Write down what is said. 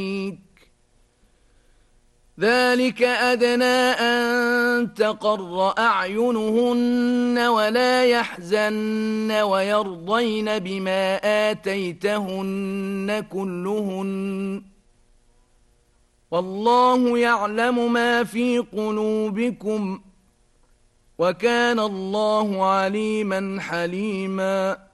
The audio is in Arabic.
ذلك أدنى أن تقر أعينهن ولا يحزن ويرضين بما آتيتهن كلهن والله يعلم ما في قلوبكم وكان الله عليما حليما